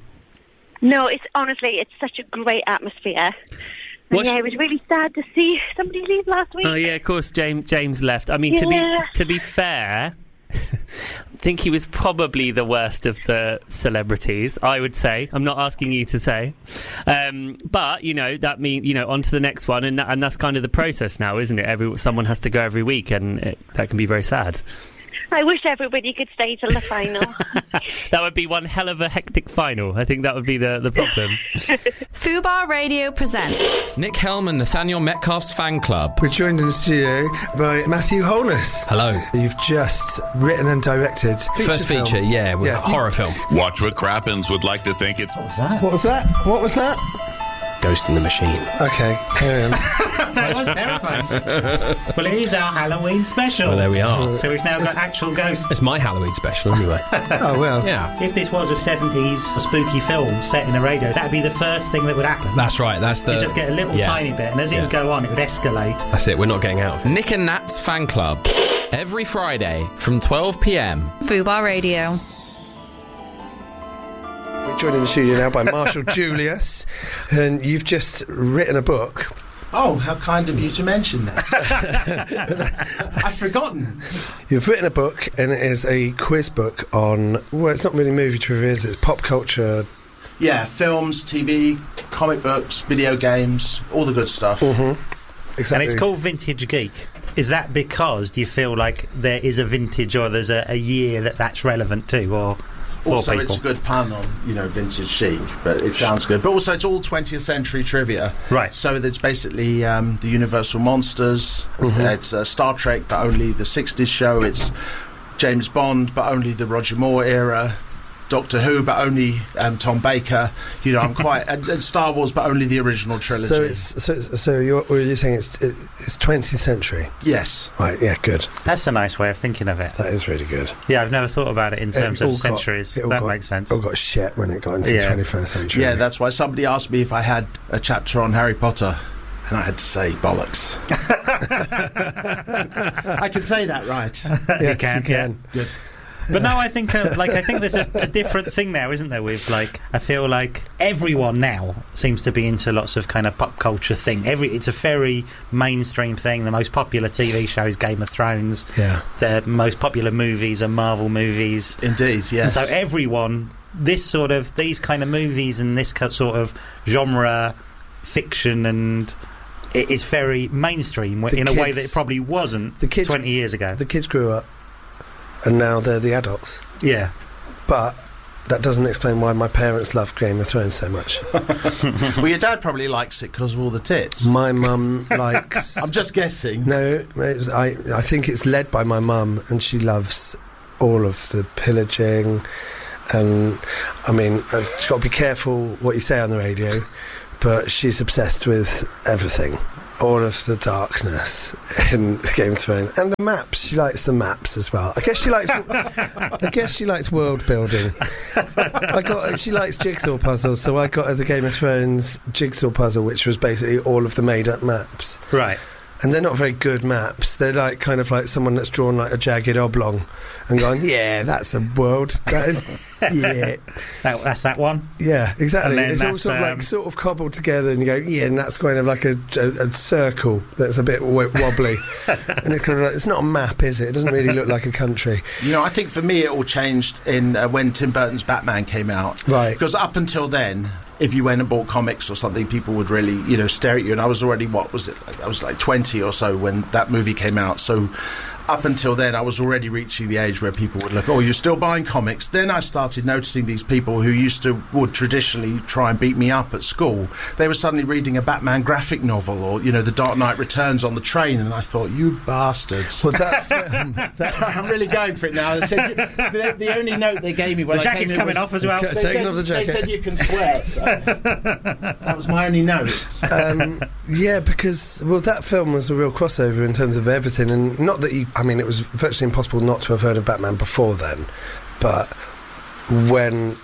No, it's honestly, it's such a great atmosphere. And What's- yeah, it was really sad to see somebody leave last week. Oh yeah, of course, James James left. I mean, to Yeah. be to be fair, I think he was probably the worst of the celebrities. I would say. I'm not asking you to say, um, but you know that mean you know on to the next one, and that, and that's kind of the process now, isn't it? Every someone has to go every week, and it, that can be very sad. I wish everybody could stay till the final. That would be one hell of a hectic final. I think that would be the the problem. Fubar Radio presents Nick Helm and Nathaniel Metcalf's fan club. We're joined in the studio by Matthew Holness. Hello. You've just written and directed First film. feature, yeah, with a horror film. Watch What Crappens would like to think it's. What was that? What was that? What was that? Ghost in the Machine. Okay, carry on. That was terrifying. Well, it is our Halloween special. Well, there we are. So we've now got actual ghosts. It's my Halloween special, anyway. Oh, well. Yeah. If this was a seventies spooky film set in a radio, that'd be the first thing that would happen. That's right, that's the... You'd just get a little yeah. tiny bit, and as it Yeah. would go on, it would escalate. That's it, we're not getting out. Nick and Nat's fan club. Every Friday from twelve p.m. Fubar Radio. We're joined in the studio now by Marshall Julius, and you've just written a book. Oh, how kind of you to mention that. I've forgotten. You've written a book, and it is a quiz book on, well, it's not really movie trivia, it's pop culture. Yeah, films, T V, comic books, video games, all the good stuff. Mm-hmm. Exactly. And it's called Vintage Geek. Is that because do you feel like there is a vintage or there's a, a year that that's relevant to, or for Also, people? it's a good pun on, you know, vintage chic, but it sounds good. But also, it's all twentieth century trivia. Right. So it's basically um, the Universal Monsters. Mm-hmm. It's uh, Star Trek, but only the sixties show. It's James Bond, but only the Roger Moore era. Doctor Who, but only um, Tom Baker. You know, I'm quite and, and Star Wars, but only the original trilogy. So it's so, it's- so you're, what you're saying it's it, it's twentieth century. Yes. Right. Yeah. Good. That's a nice way of thinking of it. That is really good. Yeah, I've never thought about it in terms It all of got- centuries. it all That got- makes sense. All got shit when it got into Yeah. the twenty-first century. Yeah, that's why somebody asked me if I had a chapter on Harry Potter, and I had to say bollocks. I can say that, right? Yes, you can. Good. But no, I think uh, like I think there's a, a different thing now, isn't there? With like, I feel like everyone now seems to be into lots of kind of pop culture thing. Every it's a very mainstream thing. The most popular T V show is Game of Thrones. Yeah. The most popular movies are Marvel movies. Indeed, yes. And so everyone, this sort of these kind of movies and this co- sort of genre fiction and. It is very mainstream The in kids, a way that it probably wasn't the kids, twenty years ago. The kids grew up, and now they're the adults. Yeah. But that doesn't explain why my parents love Game of Thrones so much. Well, your dad probably likes it because of all the tits. My mum likes... I'm just guessing. No, it's, I, I think it's led by my mum, and she loves all of the pillaging, and, I mean, you've got to be careful what you say on the radio, but she's obsessed with everything. All of the darkness in Game of Thrones, and the maps. She likes the maps as well. I guess she likes. I guess she likes world building. I got. She likes jigsaw puzzles, so I got her the Game of Thrones jigsaw puzzle, which was basically all of the made-up maps. Right. And they're not very good maps. They're like kind of like someone that's drawn like a jagged oblong and gone, yeah, that's a world. That is, yeah, that, that's that one. Yeah, exactly. It's all sort of um, like sort of cobbled together, and you go, yeah, and that's kind of like a, a, a circle that's a bit w- wobbly. And it's kind of like, it's not a map, is it? It doesn't really look like a country. You know, I think for me it all changed in uh, when Tim Burton's Batman came out. Right. Because up until then, if you went and bought comics or something, people would really, you know, stare at you. And I was already, what was it? I was like twenty or so when that movie came out. So up until then, I was already reaching the age where people would look, oh, you're still buying comics. Then I started noticing these people who used to, would traditionally try and beat me up at school. They were suddenly reading a Batman graphic novel or, you know, The Dark Knight Returns on the train. And I thought, you bastards. Well, that film... That I'm really going for it now. They said, the, the only note they gave me when the I jacket's came in coming was, off as well. They taking said, off the jacket. They said you can swear. So that was my only note. um, yeah, because, well, that film was a real crossover in terms of everything. And not that you... I mean, it was virtually impossible not to have heard of Batman before then, but when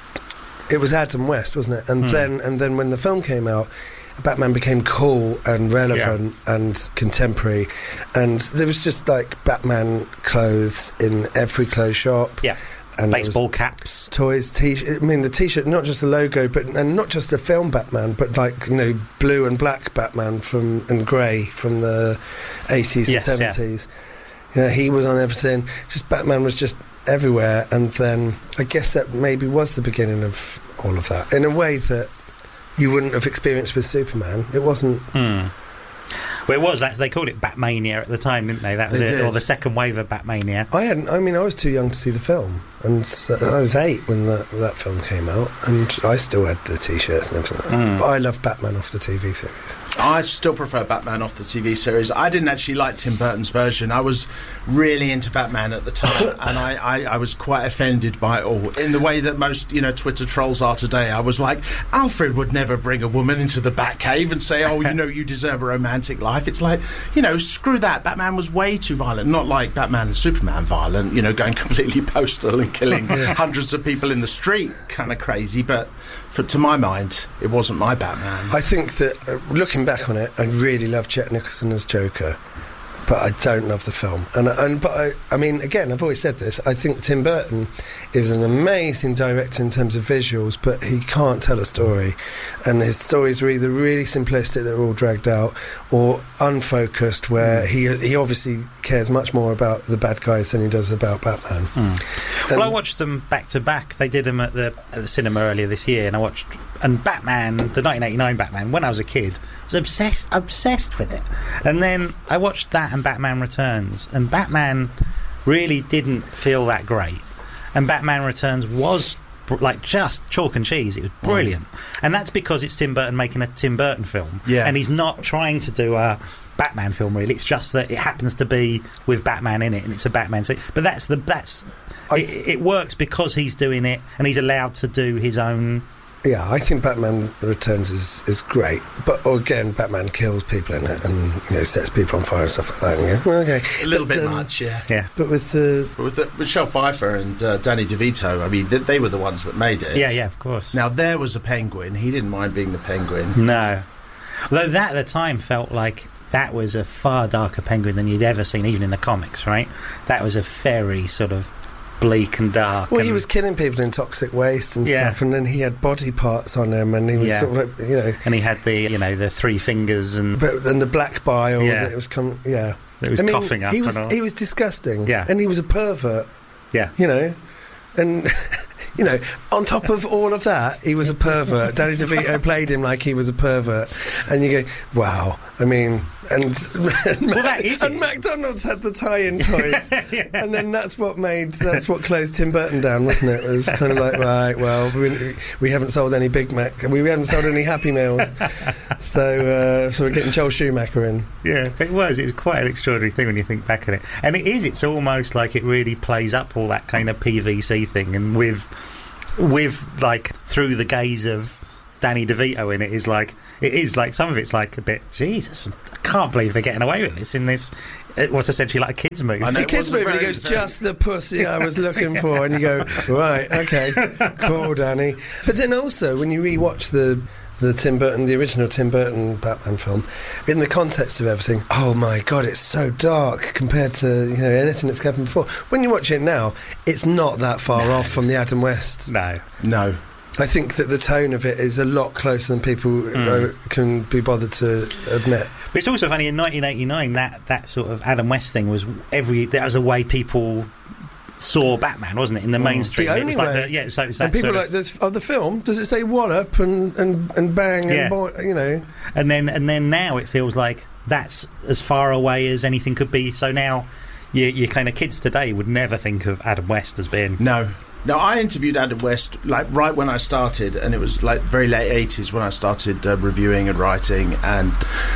it was Adam West, wasn't it? And Mm. then and then when the film came out, Batman became cool and relevant yeah. and contemporary, and there was just like Batman clothes in every clothes shop. Yeah. And baseball caps, toys, t-shirt. I mean, the t-shirt, not just the logo, but and not just the film Batman, but like, you know, blue and black Batman from and grey from the eighties yes, and seventies. Yeah. You know, he was on everything. Just Batman was just everywhere, and then I guess that maybe was the beginning of all of that in a way that you wouldn't have experienced with Superman. It wasn't. Mm. Well, it was. They called it Batmania at the time, didn't they? That was they it, did. or the second wave of Batmania. I hadn't. I mean, I was too young to see the film, and so I was eight when that that film came out, and I still had the t-shirts and everything. Like Mm. But I love Batman off the T V series. I still prefer Batman off the T V series. I didn't actually like Tim Burton's version. I was really into Batman at the time, and I, I, I was quite offended by it all. In the way that most, you know, Twitter trolls are today, I was like, Alfred would never bring a woman into the Batcave and say, oh, you know, you deserve a romantic life. It's like, you know, screw that. Batman was way too violent. Not like Batman and Superman violent, you know, going completely postal and killing Yeah. hundreds of people in the street. Kind of crazy, but for, to my mind, it wasn't my Batman. I think that, uh, looking back on it, I really love Jack Nicholson as Joker, but I don't love the film. And, and but I, I mean, again, I've always said this. I think Tim Burton is an amazing director in terms of visuals, but he can't tell a story, and his stories are either really simplistic, they're all dragged out, or unfocused, where he he obviously cares much more about the bad guys than he does about Batman. Mm. Well, I watched them back to back. They did them at the, at the cinema earlier this year, and I watched and Batman, the nineteen eighty-nine Batman. When I was a kid, I was obsessed obsessed with it. And then I watched that and Batman Returns, and Batman really didn't feel that great. And Batman Returns was br- like just chalk and cheese. It was brilliant, mm. and that's because it's Tim Burton making a Tim Burton film, yeah. and he's not trying to do a Batman film. Really, it's just that it happens to be with Batman in it, and it's a Batman. So, but that's the that's it, it works because he's doing it, and he's allowed to do his own. Yeah, I think Batman Returns is, is great, but again, Batman kills people in it and, you know, sets people on fire and stuff like that. And you go, well, okay, a little but, bit um, much, yeah. Yeah, but with the but with the, Michelle Pfeiffer and uh, Danny DeVito, I mean, they, they were the ones that made it. Yeah, yeah, of course. Now there was a penguin. He didn't mind being the penguin. No, although that at the time felt like that was a far darker penguin than you'd ever seen, even in the comics. Right? That was a very sort of bleak and dark. Well, and he was killing people in toxic waste and Yeah. stuff, and then he had body parts on him, and he was Yeah. sort of like, you know, and he had the you know the three fingers and but then the black bile Yeah. that it was come, yeah, It was I mean, coughing up He was and all. he was disgusting, Yeah. and he was a pervert, yeah. you know, and. You know, on top of all of that, he was a pervert. Danny DeVito played him like he was a pervert, and you go, "Wow!" I mean, and and, Well, that is and it. McDonald's had the tie-in toys, and then that's what made that's what closed Tim Burton down, wasn't it? It was kind of like, right, well, we, we haven't sold any Big Mac, we haven't sold any Happy Meals, so uh, so we're getting Joel Schumacher in. Yeah, but it was. It was quite an extraordinary thing when you think back at it. And it is. It's almost like it really plays up all that kind of P V C thing, and with, with like through the gaze of Danny DeVito in it is like it is like some of it's like a bit Jesus. I can't believe they're getting away with this in this. It was essentially like a kids' movie. It's a kids' movie, and he goes, "Just the pussy I was looking for," and you go, "Right, okay, cool, Danny." But then also, when you rewatch the the Tim Burton, the original Tim Burton Batman film, in the context of everything, oh my god, it's so dark compared to you know anything that's happened before. When you watch it now, it's not that far No. off from the Adam West. No, no. I think that the tone of it is a lot closer than people Mm. uh, can be bothered to admit. But it's also funny in nineteen eighty-nine that that sort of Adam West thing was every that was a way people saw Batman, wasn't it? In the mainstream, The it only was like way. the, yeah, it was like, it was and that people sort are like, of- "There's oh, the film. Does it say wallop and and, and bang Yeah. and boy, you know?" and then and then now it feels like that's as far away as anything could be. So now, you, your kind of kids today would never think of Adam West as being No. No, I interviewed Adam West like right when I started, and it was like very late eighties when I started uh, reviewing and writing, and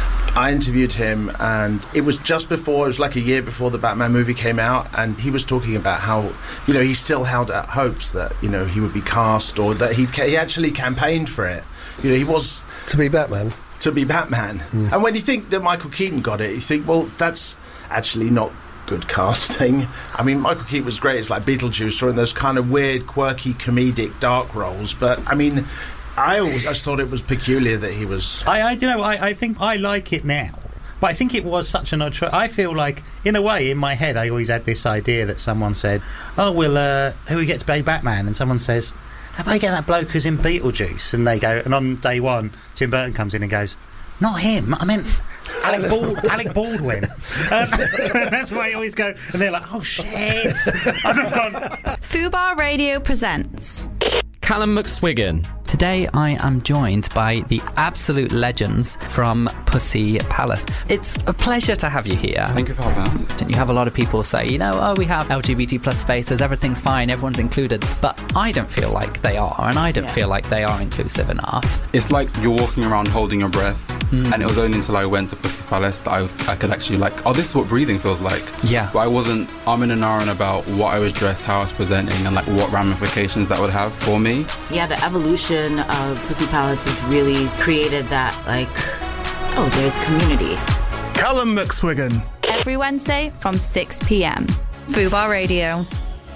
I interviewed him, and it was just before, it was like a year before the Batman movie came out, and he was talking about how, you know, he still held out hopes that, you know, he would be cast, or that he'd, he actually campaigned for it. You know, he was... To be Batman. To be Batman. Mm. And when you think that Michael Keaton got it, you think, well, that's actually not good casting. I mean, Michael Keaton was great as like Beetlejuice, or in those kind of weird, quirky, comedic, dark roles, but, I mean... I always I just thought it was peculiar that he was... I, I do you know. I, I think I like it now, but I think it was such an odd choice. I feel like, in a way, in my head, I always had this idea that someone said, "Oh, well, uh, who we get to play Batman?" And someone says, "How about you get that bloke who's in Beetlejuice?" And they go, and on day one, Tim Burton comes in and goes, "Not him. I meant Alec, Bald- Alec Baldwin." Um, that's why I always go, and they're like, "Oh shit!" Fubar Radio presents Callum McSwiggan. Today I am joined by the absolute legends from Pussy Palace. It's a pleasure to have you here. Thank you for having us. You have a lot of people say, you know, oh, we have L G B T plus spaces, everything's fine, everyone's included. But I don't feel like they are, and I don't Yeah. feel like they are inclusive enough. It's like you're walking around holding your breath, Mm. and it was only until I went to Pussy Palace that I, I could actually like, oh, this is what breathing feels like. Yeah. But I wasn't umming and ahhing about what I was dressed, how I was presenting, and like what ramifications that would have for me. Yeah, the evolution of Pussy Palace has really created that, like, oh, there's community. Callum McSwiggan. Every Wednesday from six p.m. Fubar Radio.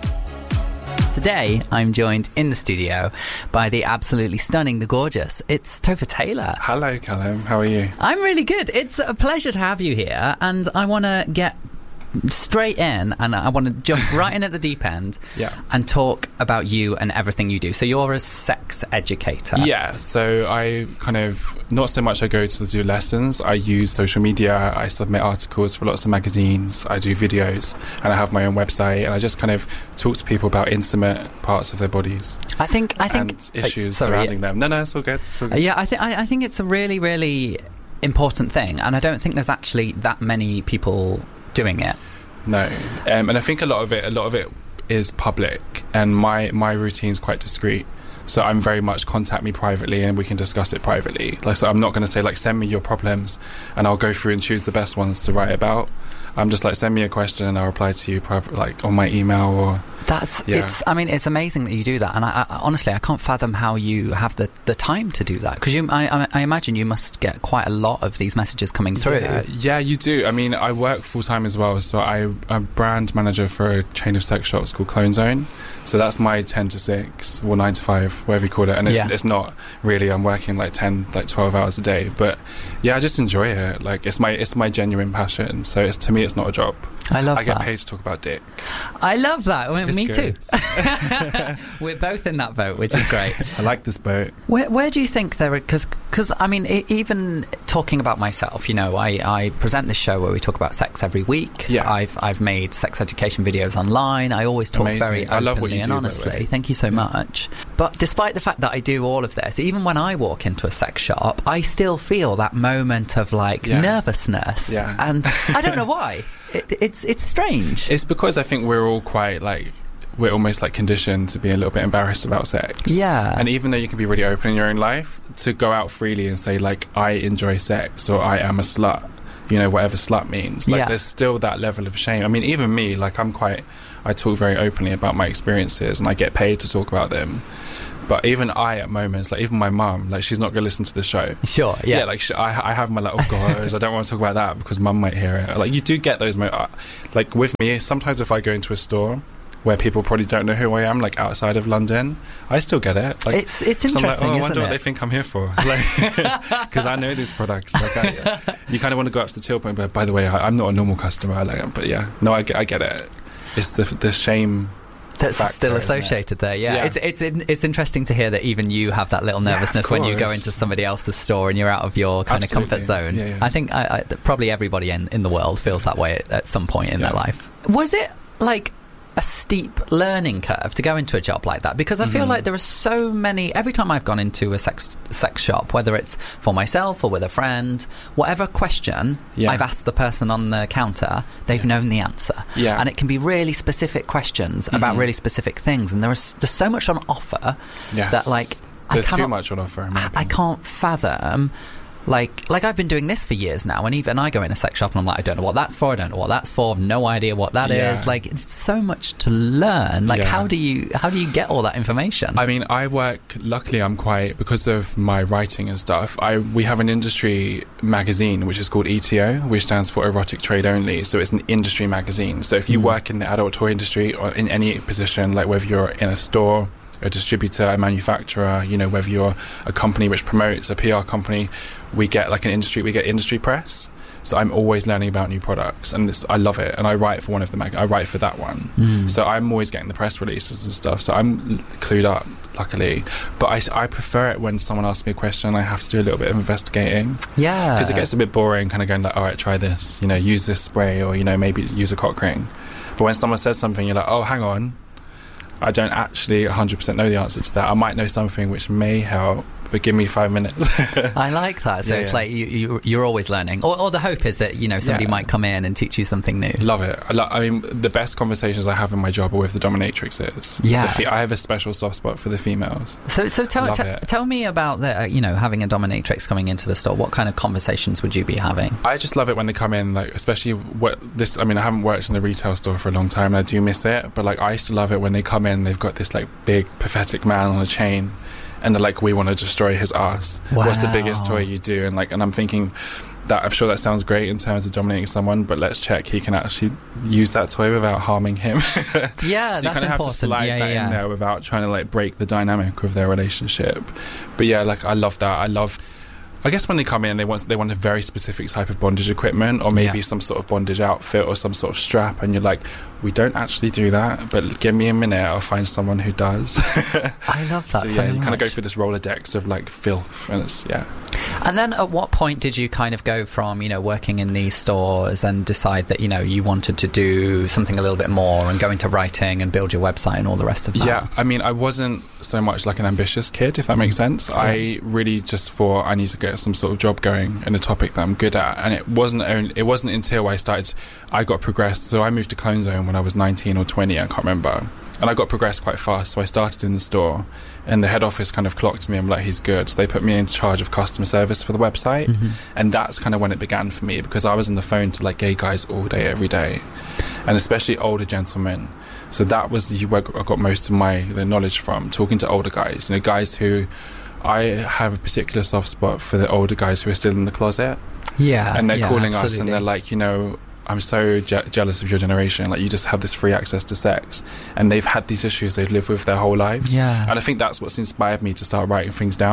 Today, I'm joined in the studio by the absolutely stunning, the gorgeous. It's Topher Taylor. Hello, Callum. How are you? I'm really good. It's a pleasure to have you here, and I want to get straight in, and I want to jump right in at the deep end Yeah. and talk about you and everything you do. So you're a sex educator. Yeah, so I kind of, not so much I go to do lessons, I use social media, I submit articles for lots of magazines, I do videos, and I have my own website, and I just kind of talk to people about intimate parts of their bodies. I think, I think and issues uh, sorry, surrounding them. No, no, it's all good. It's all good. Uh, yeah, I think I, I think it's a really, really important thing, and I don't think there's actually that many people doing it. No, um, and I think a lot of it, a lot of it is public, and my my routine's quite discreet. So I'm very much contact me privately, and we can discuss it privately. Like, so I'm not going to say like send me your problems, and I'll go through and choose the best ones to write about. I'm just like, send me a question, and I'll reply to you private, like on my email or. That's yeah. it's. I mean, it's amazing that you do that, and I, I honestly I can't fathom how you have the, the time to do that, because you I, I I imagine you must get quite a lot of these messages coming through. Yeah, yeah, you do. I mean, I work full time as well, so I, I'm a brand manager for a chain of sex shops called Clone Zone. So that's my ten to six or nine to five, whatever you call it. And it's, Yeah. it's not really. I'm working like ten, like twelve hours a day. But yeah, I just enjoy it. Like it's my it's my genuine passion. So it's to me, it's not a job. I love I get that. paid to talk about dick. I love that. I mean, It's me good. too. We're both in that boat, which is great. I like this boat. Where, where do you think there are... Because, I mean, e even talking about myself, you know, I, I present this show where we talk about sex every week. Yeah. I've, I've made sex education videos online. I always talk Amazing. very I openly love what you and do, by the honestly. way. Thank you so much. But despite the fact that I do all of this, even when I walk into a sex shop, I still feel that moment of, like, Yeah. nervousness. Yeah. And I don't know why. It, it's it's strange. It's because I think we're all quite, like, we're almost, like, conditioned to be a little bit embarrassed about sex. Yeah. And even though you can be really open in your own life, to go out freely and say, like, I enjoy sex or I am a slut, you know, whatever slut means. Like, Yeah. there's still that level of shame. I mean, even me, like, I'm quite, I talk very openly about my experiences and I get paid to talk about them. But even I, at moments, like even my mum, like she's not going to listen to the show. Sure, yeah. Yeah, like sh I, I have my like, oh god, I don't want to talk about that because mum might hear it. Like you do get those, mo uh, like with me, sometimes if I go into a store where people probably don't know who I am, like outside of London, I still get it. Like, It's it's 'cause I'm interesting, like, oh, I isn't wonder it? what they think I'm here for. Because I know these products. Like, I, you kind of want to go up to the till point, but by the way, I, I'm not a normal customer. I like, but yeah, no, I get, I get it. It's the the shame. That's factor, still isn't it? associated there, yeah. Yeah. It's it's in- it's interesting to hear that even you have that little Yeah, of nervousness when you go course. into somebody else's store and you're out of your kind Absolutely. of comfort zone. Yeah, yeah. I think I, I, th- probably everybody in, in the world feels that way at, at some point in Yeah. their life. Was it like a steep learning curve to go into a job like that? Because I feel Mhm. like there are so many... Every time I've gone into a sex sex shop, whether it's for myself or with a friend, whatever question Yeah. I've asked the person on the counter, they've known the answer. Yeah. And it can be really specific questions about Mhm. really specific things, and there is there's so much on offer Yes. that like There's I cannot, too much on offer. in my I, I opinion. can't fathom. Like, like I've been doing this for years now, and even I go in a sex shop and I'm like, I don't know what that's for. I don't know what that's for. I've no idea what that is. Yeah. Like, it's so much to learn. Like, Yeah. how do you how do you get all that information? I mean, I work. Luckily, I'm quite because of my writing and stuff. I we have an industry magazine which is called E T O, which stands for Erotic Trade Only. So it's an industry magazine. So if you Mm. work in the adult toy industry or in any position, like whether you're in a store, a distributor, a manufacturer, you know, whether you're a company which promotes, a P R company, we get like an industry. We get industry press. So I'm always learning about new products, and this, I love it. And I write for one of the mag. I write for that one. Mm. So I'm always getting the press releases and stuff. So I'm clued up, luckily. But I, I prefer it when someone asks me a question and I have to do a little bit of investigating. Yeah. Because it gets a bit boring, kind of going like, all right, try this. You know, use this spray, or you know, maybe use a cock ring. But when someone says something, you're like, oh, hang on. I don't actually one hundred percent know the answer to that. I might know something which may help, but give me five minutes. I like that. So Yeah, it's yeah. like you, you you're always learning, or, or the hope is that you know somebody Yeah. might come in and teach you something new. Love it. I, lo- I mean, the best conversations I have in my job are with the dominatrixes. Yeah. The fe- I have a special soft spot for the females. So so tell Love t- it. tell me about the uh, you know having a dominatrix coming into the store. What kind of conversations would you be having? I just love it when they come in, like, especially what this. I mean, I haven't worked in the retail store for a long time, and I do miss it. But like, I used to love it when they come in. They've got this like big, pathetic man on a chain, and they're like, "We want to destroy his ass. What's the biggest Wow. toy you do?" And like, and I'm thinking that I'm sure that sounds great in terms of dominating someone, but let's check he can actually use that toy without harming him. Yeah, so you that's kind of have to important. slide Yeah, that yeah. in there without trying to like break the dynamic of their relationship. But yeah, like I love that. I love. I guess when they come in, they want they want a very specific type of bondage equipment, or maybe Yeah. some sort of bondage outfit or some sort of strap, and you're like, we don't actually do that, but give me a minute, I'll find someone who does. I love that so so yeah, you kind of much. go through this Rolodex of like filth, and it's yeah. And then at what point did you kind of go from, you know, working in these stores and decide that, you know, you wanted to do something a little bit more and go into writing and build your website and all the rest of that? Yeah, I mean, I wasn't so much like an ambitious kid, if that makes sense. I really just thought I need to get some sort of job going in a topic that I'm good at, and it wasn't only it wasn't until I started, I got progressed. So I moved to Clone Zone when I was nineteen or twenty, I can't remember, and I got progressed quite fast. So I started in the store, and the head office kind of clocked me and like, he's good. So they put me in charge of customer service for the website, Mhm. and that's kind of when it began for me, because I was on the phone to like gay guys all day, every day, and especially older gentlemen. So that was the- where I got most of my the knowledge from, talking to older guys, you know, guys who, I have a particular soft spot for the older guys who are still in the closet. Yeah, And they're yeah, calling us and absolutely. they're like, you know, I'm so je- jealous of your generation. Like, you just have this free access to sex, and they've had these issues they've lived with their whole lives. Yeah. And I think that's what's inspired me to start writing things down.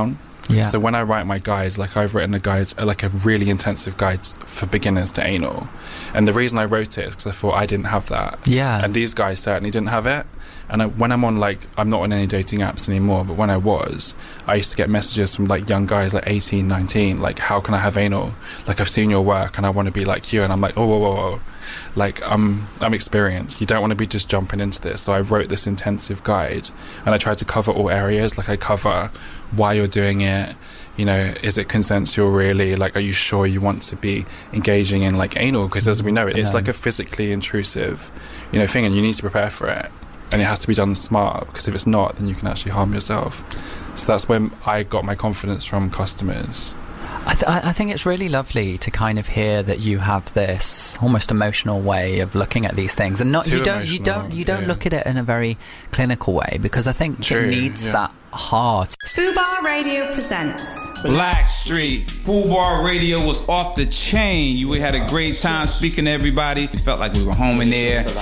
Yeah. So when I write my guides, like I've written a guide, like a really intensive guide for beginners to anal. And the reason I wrote it is because I thought I didn't have that. Yeah. And these guys certainly didn't have it. And I, when I'm on, like, I'm not on any dating apps anymore, but when I was, I used to get messages from, like, young guys, like eighteen, nineteen, like, how can I have anal? Like, I've seen your work and I want to be like you. And I'm like, oh, whoa, whoa, whoa. Like, I'm, I'm experienced. You don't want to be just jumping into this. So I wrote this intensive guide and I tried to cover all areas. Like, I cover why you're doing it. You know, is it consensual really? Like, are you sure you want to be engaging in, like, anal? Because as we know, it, it's like a physically intrusive, you know, thing, and you need to prepare for it. And it has to be done smart, because if it's not, then you can actually harm yourself. So that's when I got my confidence from customers. I, th- I think it's really lovely to kind of hear that you have this almost emotional way of looking at these things, and not Too you don't you don't you don't yeah. look at it in a very clinical way, because I think True, it needs yeah. that heart. Fubar Radio presents Blackstreet. Fubar Radio was off the chain. You had a great time speaking to everybody. It felt like we were home in there.